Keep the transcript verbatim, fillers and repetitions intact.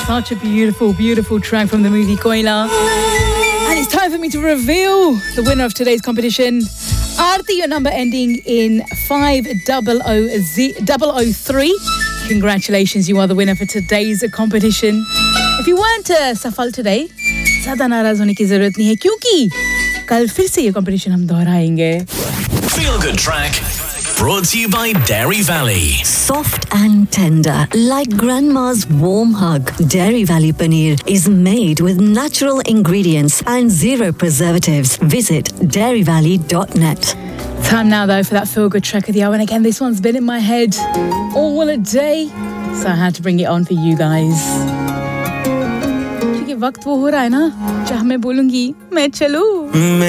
Such a beautiful, beautiful track from the movie Koila. And it's time for me to reveal the winner of today's competition. Aarti, your number ending in five thousand three. Congratulations, you are the winner for today's competition. If you weren't uh, सफल today, ज़्यादा नाराज होने की ज़रूरत नहीं है क्योंकि कल फिर से ये competition हम दोहराएंगे. Feel Good Track. Brought to you by Dairy Valley. Soft and tender, like grandma's warm hug. Dairy Valley paneer is made with natural ingredients and zero preservatives. Visit dairy valley dot net. Time now, though, for that feel-good track of the hour. And again, this one's been in my head all day, so I had to bring it on for you guys. क्योंकि वक्त वो हो रहा है ना, जहाँ मैं बोलूँगी, मैं चलूँ.